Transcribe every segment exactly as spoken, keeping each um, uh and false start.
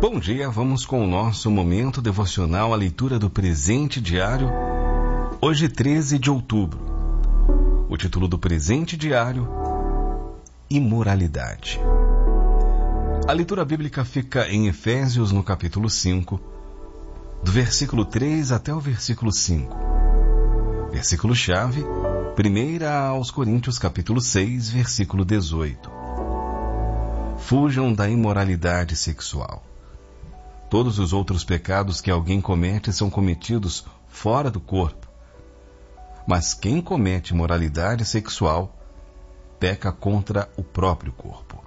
Bom dia, vamos com o nosso momento devocional, a leitura do presente diário, hoje treze de outubro. O título do presente diário, Imoralidade. A leitura bíblica fica em Efésios, no capítulo cinco, do versículo três até o versículo cinco. Versículo-chave, primeira aos Coríntios, capítulo seis, versículo dezoito. Fujam da imoralidade sexual. Todos os outros pecados que alguém comete são cometidos fora do corpo. Mas quem comete imoralidade sexual peca contra o próprio corpo.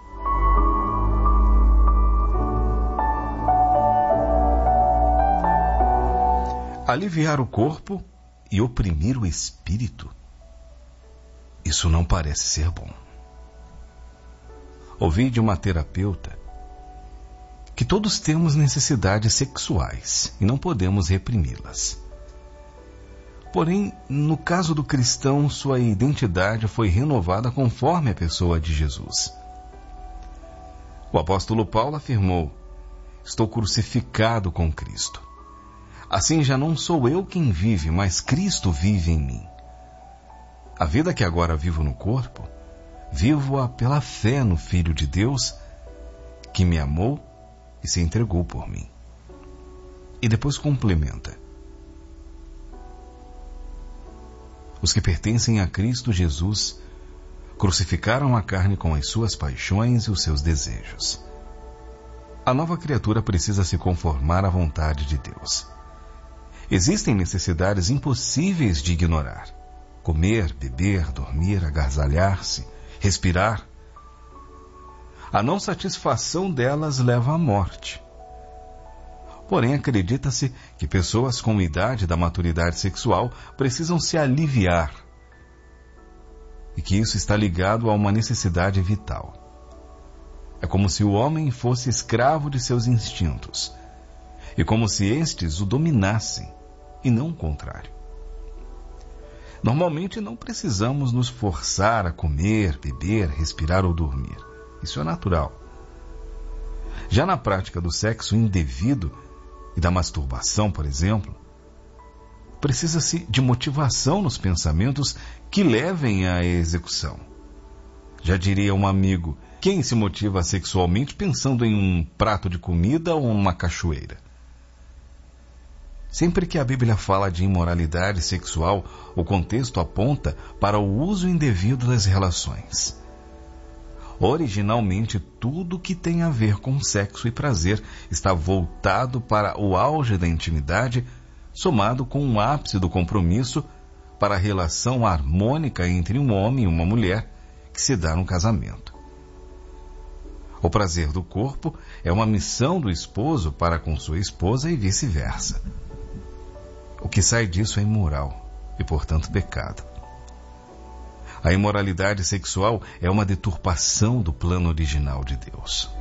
Aliviar o corpo e oprimir o espírito. Isso não parece ser bom. Ouvi de uma terapeuta que todos temos necessidades sexuais e não podemos reprimi-las. Porém, no caso do cristão, sua identidade foi renovada conforme a pessoa de Jesus. O apóstolo Paulo afirmou: estou crucificado com Cristo. Assim já não sou eu quem vive, mas Cristo vive em mim. A vida que agora vivo no corpo, vivo-a pela fé no Filho de Deus, que me amou e se entregou por mim. E depois complementa: os que pertencem a Cristo Jesus crucificaram a carne com as suas paixões e os seus desejos. A nova criatura precisa se conformar à vontade de Deus. Existem necessidades impossíveis de ignorar: comer, beber, dormir, agasalhar-se, respirar. A não satisfação delas leva à morte. Porém, acredita-se que pessoas com idade da maturidade sexual precisam se aliviar e que isso está ligado a uma necessidade vital. É como se o homem fosse escravo de seus instintos e como se estes o dominassem e não o contrário. Normalmente não precisamos nos forçar a comer, beber, respirar ou dormir. Isso é natural. Já na prática do sexo indevido e da masturbação, por exemplo, precisa-se de motivação nos pensamentos que levem à execução. Já diria um amigo: quem se motiva sexualmente pensando em um prato de comida ou uma cachoeira? Sempre que a Bíblia fala de imoralidade sexual, o contexto aponta para o uso indevido das relações. Originalmente, tudo que tem a ver com sexo e prazer está voltado para o auge da intimidade, somado com o ápice do compromisso para a relação harmônica entre um homem e uma mulher que se dá no casamento. O prazer do corpo é uma missão do esposo para com sua esposa e vice-versa. O que sai disso é imoral e, portanto, pecado. A imoralidade sexual é uma deturpação do plano original de Deus.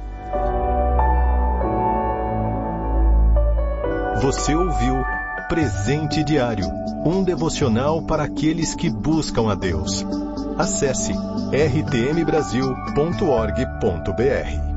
Você ouviu Presente Diário, um devocional para aqueles que buscam a Deus. Acesse r t m brasil ponto org ponto b r.